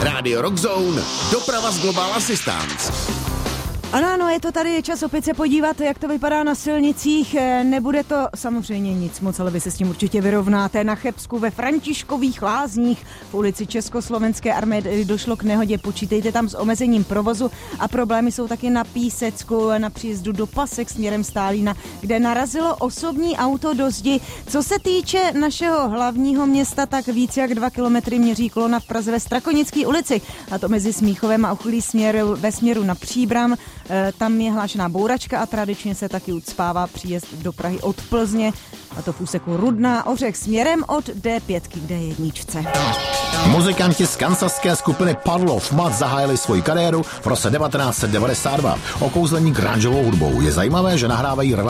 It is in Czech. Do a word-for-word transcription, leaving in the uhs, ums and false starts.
Rádio Rock Zone, doprava z Global Assistance. Ano, ano, je to tady, je čas opět se podívat, jak to vypadá na silnicích. Nebude to samozřejmě nic moc, ale vy se s tím určitě vyrovnáte. Na Chebsku ve Františkových Lázních v ulici Československé armády došlo k nehodě. Počítejte tam s omezením provozu a problémy jsou taky na Písecku, na příjezdu do Pasek směrem Stálína, kde narazilo osobní auto do zdi. Co se týče našeho hlavního města, tak víc jak dva kilometry měří kolona v Praze ve Strakonické ulici, a to mezi Smíchovem a Uchylí směru, ve směru na Příbram. Tam je hlášená bouračka a tradičně se taky ucpává příjezd do Prahy od Plzně, a to v úseku Rudná Ořech směrem od D pět k D jedna. Muzikanti z kansaské skupiny Puddle of Mudd zahájili svoji kariéru v roce devatenáct set devadesát dva. Okouzlení grungeovou hudbou. Je zajímavé, že nahrávají relativně